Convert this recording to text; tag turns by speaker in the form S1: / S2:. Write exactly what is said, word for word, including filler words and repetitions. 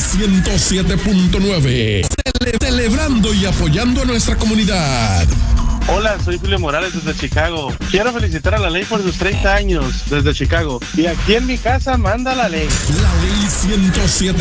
S1: ciento siete punto nueve. Cele- celebrando y apoyando a nuestra comunidad.
S2: Hola, soy Julio Morales desde Chicago. Quiero felicitar a la ley por sus treinta años desde Chicago. Y aquí en mi casa manda la ley.
S1: La ley ciento siete